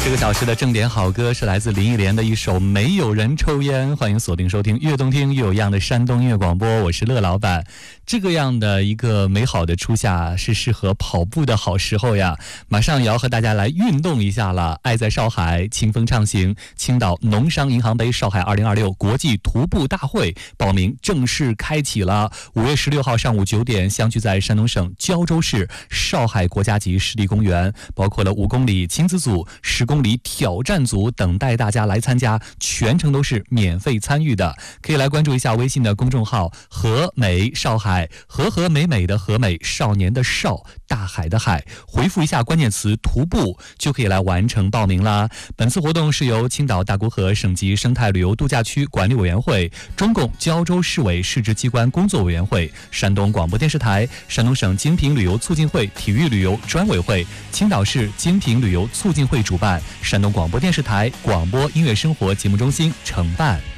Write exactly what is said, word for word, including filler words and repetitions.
这个小时的正点好歌是来自林忆莲的一首《没有人抽烟》，欢迎锁定收听越动听越有样的山东音乐广播，我是乐老板。这个样的一个美好的初夏是适合跑步的好时候呀，马上也要和大家来运动一下了。爱在少海，清风畅行，青岛农商银行杯少海二零二六国际徒步大会报名正式开启了。五月十六号上午九点，相聚在山东省胶州市少海国家级湿地公园，包括了五公里亲子组、十公里挑战组，等待大家来参加，全程都是免费参与的。可以来关注一下微信的公众号和美少海，和和美美的和美，少年的少，大海的海，回复一下关键词徒步就可以来完成报名啦。本次活动是由青岛大沽河省级生态旅游度假区管理委员会、中共胶州市委市直机关工作委员会、山东广播电视台、山东省精品旅游促进会体育旅游专委会、青岛市精品旅游促进会主办，山东广播电视台广播音乐生活节目中心承办。